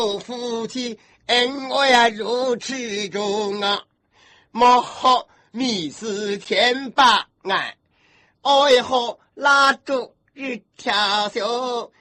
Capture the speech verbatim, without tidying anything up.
夫妻恩爱呀如此重啊，莫好迷失天把岸，爱好蜡烛一条袖，